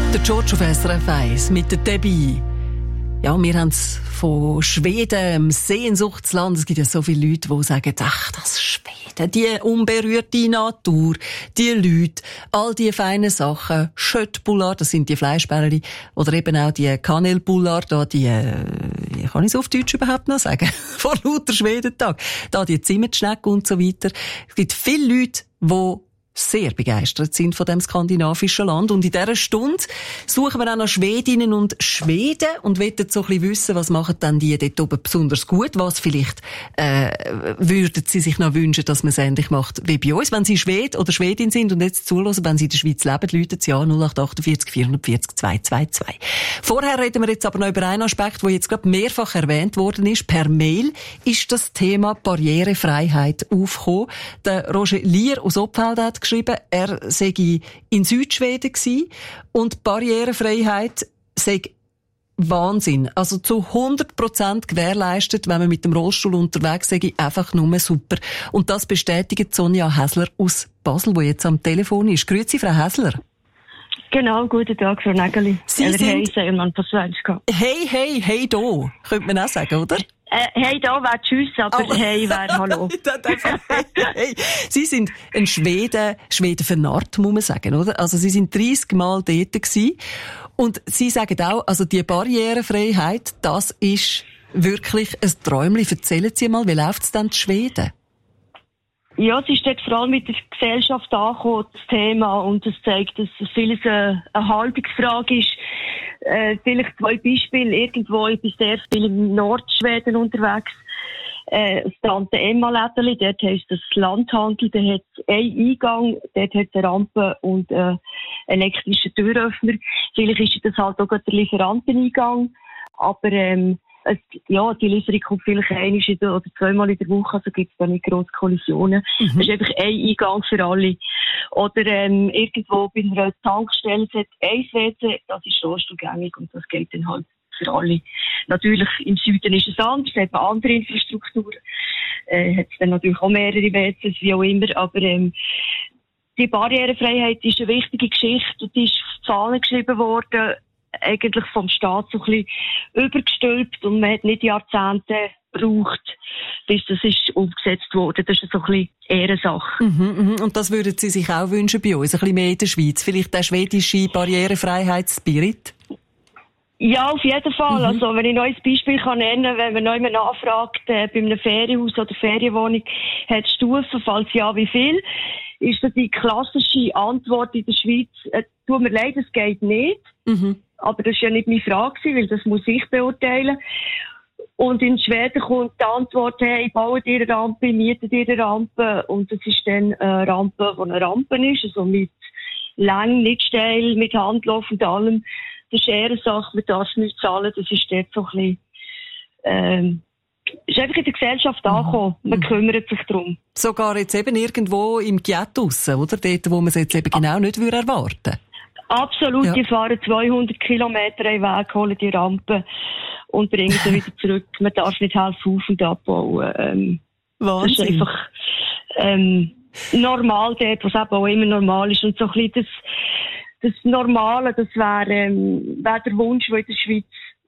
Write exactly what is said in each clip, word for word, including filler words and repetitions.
Der George auf S R F eins mit der Debbie. Ja, wir haben es von Schweden, einem Sehnsuchtsland. Es gibt ja so viele Leute, die sagen, ach, das Schweden, die unberührte Natur, die Leute, all die feinen Sachen, Schöttbullar, das sind die Fleischbällchen, oder eben auch die Kanelbullar, da die, wie kann ich es auf Deutsch überhaupt noch sagen? Vor lauter Schwedentag. Da die Zimmerschnecke und so weiter. Es gibt viele Leute, die sehr begeistert sind von dem skandinavischen Land. Und in dieser Stunde suchen wir auch noch Schwedinnen und Schweden und wollen so ein bisschen wissen, was machen denn die dort oben besonders gut, was vielleicht äh, würden sie sich noch wünschen, dass man es ähnlich macht wie bei uns. Wenn sie Schwed oder Schwedin sind und jetzt zuhören, wenn sie in der Schweiz leben, läutet sie an null acht achtundvierzig vierundvierzig zweihundertzweiundzwanzig. Vorher reden wir jetzt aber noch über einen Aspekt, der jetzt gerade mehrfach erwähnt worden ist. Per Mail ist das Thema Barrierefreiheit aufgekommen. Der Roger Lier aus Oppfeld hat geschrieben, er sei in Südschweden gsi und Barrierefreiheit sei Wahnsinn. Also zu hundert Prozent gewährleistet, wenn man mit dem Rollstuhl unterwegs sei, einfach nur super. Und das bestätigt Sonja Häsler aus Basel, die jetzt am Telefon ist. Grüezi, Frau Häsler. Genau, guten Tag, Frau Nägeli. Sie Eller sind... Hej, säger man på svenska. Hey, hey, hey, do, könnte man auch sagen, oder? Äh, hey, da wäre Tschüss, aber oh. Hey wäre Hallo. Hey. Sie sind ein Schwede, Schwede vernarrt, muss man sagen, oder? Also Sie sind dreissig Mal dort gewesen. Und Sie sagen auch, also die Barrierefreiheit, das ist wirklich ein Träumchen. Erzählen Sie mal, wie läuft es denn in Schweden? Ja, es ist dort vor allem mit der Gesellschaft angekommen, das Thema, und es zeigt, dass vieles eine, eine Haltungsfrage ist. Äh, vielleicht zwei Beispiele. Irgendwo, ich bin sehr viel im Nordschweden unterwegs. Äh, das Tante Emma-Lädeli, dort heisst das Landhandel, der hat einen Eingang, dort hat es eine Rampe und äh, elektrische Türöffner. Vielleicht ist das halt auch der Lieferanteneingang, aber ähm, es, ja, die Lieferung kommt vielleicht einmal in der, oder zweimal in der Woche, also gibt es da nicht grosse Kollisionen. Mhm. Das ist einfach ein Eingang für alle. Oder ähm, irgendwo bei einer Tankstelle es hat ein W C, das ist rollstuhlgängig und das geht dann halt für alle. Natürlich, im Süden ist es anders, hat man andere Infrastruktur, äh, hat es dann natürlich auch mehrere W Cs, wie auch immer, aber ähm, die Barrierefreiheit ist eine wichtige Geschichte und die ist auf Zahlen geschrieben worden, eigentlich vom Staat so ein bisschen übergestülpt und man hat nicht Jahrzehnte gebraucht, bis das ist umgesetzt wurde. Das ist so ein bisschen Ehrensache. Mhm, und das würden Sie sich auch wünschen bei uns, ein bisschen mehr in der Schweiz? Vielleicht der schwedische Barrierefreiheitsspirit? Ja, auf jeden Fall. Mhm. Also, wenn ich noch ein Beispiel kann nennen, wenn man noch jemand nachfragt, äh, bei einem Ferienhaus oder Ferienwohnung, hat es Stufen, falls ja, wie viel, ist das die klassische Antwort in der Schweiz, äh, tut mir leid, es geht nicht. Mhm. Aber das war ja nicht meine Frage, weil das muss ich beurteilen. Und in Schweden kommt die Antwort, hey, bauen dir eine Rampe, mieten dir eine Rampe. Und das ist dann eine Rampe, die eine Rampe ist, also mit lang, nicht steil, mit Handlauf und allem. Das ist eher eine Sache, man darf nicht zahlen, das ist dort so ein bisschen, ähm, ist einfach in der Gesellschaft angekommen. Man kümmert sich darum. Sogar jetzt eben irgendwo im Giet draussen, oder? Dort, wo man es jetzt eben genau nicht erwarten würde. Absolut, ja. Die fahren zweihundert Kilometer einen Weg, holen die Rampe und bringen sie wieder zurück. Man darf nicht helfen, auf- und abbauen. Ähm, Wahnsinn. Das ist einfach ähm, normal dort, was eben auch immer normal ist. Und so ein bisschen das, das Normale, das wäre ähm, wär der Wunsch, der in der Schweiz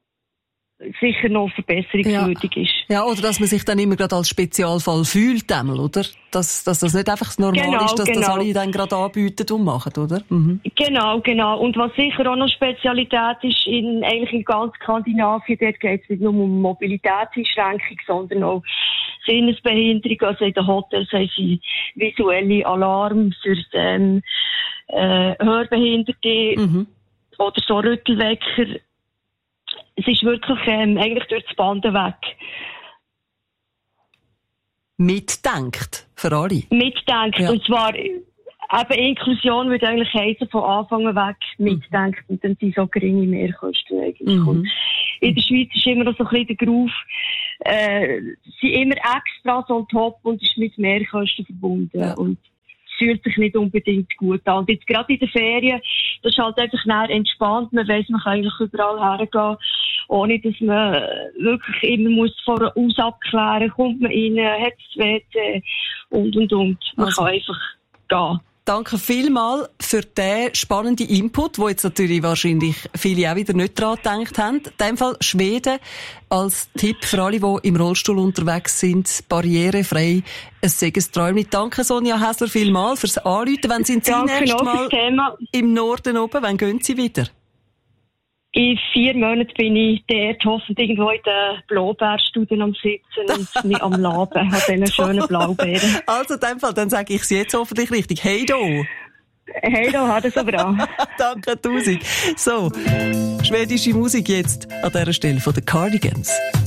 sicher noch verbesserungswürdig ja. ist. Ja, oder dass man sich dann immer gerade als Spezialfall fühlt, einmal, oder? Dass, dass das nicht einfach das Normal genau, ist, dass genau. das alle dann gerade anbieten und machen, oder? Mhm. Genau, genau. Und was sicher auch noch Spezialität ist, in, eigentlich in ganz Skandinavien, dort geht es nicht nur um Mobilitätseinschränkung, sondern auch Sinnesbehinderung. Also in den Hotels haben sie visuelle Alarm für ähm, äh, Hörbehinderte mhm. oder so Rüttelwecker. Es ist wirklich ähm, eigentlich durch das Banden weg. Mitdenkt, für alle? Mitdenkt. Ja. Und zwar, eben Inklusion würde eigentlich heißen, von Anfang weg mitdenkt. Und dann sind so geringe Mehrkosten eigentlich. Mhm. In der Schweiz ist immer noch so ein bisschen der Groove, äh, sind immer extra so on top und ist mit Mehrkosten verbunden. Ja. Und fühlt sich nicht unbedingt gut an. Und jetzt gerade in den Ferien, das ist halt einfach näher entspannt. Man weiss, man kann eigentlich überall hergehen, ohne dass man wirklich immer muss voraus abklären, kommt man rein, hat das W C und, und, und. Man also. kann einfach gehen. danke vielmals für den spannenden Input, wo jetzt natürlich wahrscheinlich viele auch wieder nicht dran gedacht haben. In dem Fall Schweden als Tipp für alle, die im Rollstuhl unterwegs sind, barrierefrei, ein Segesträumchen. Danke Sonja Häsler vielmals fürs Anrufen. Wann sind Sie Danke nächstes Mal Thema. im Norden oben? Wann gehen Sie wieder? In vier Monaten bin ich dort hoffentlich irgendwo in den Blaubeerstudien am Sitzen und mich am Laben an diesen schönen Blaubeeren. Also in dem Fall, dann sage ich es jetzt hoffentlich richtig. Hey do! Hey do, hat es aber an. Danke tausend. So, schwedische Musik jetzt an dieser Stelle von den Cardigans.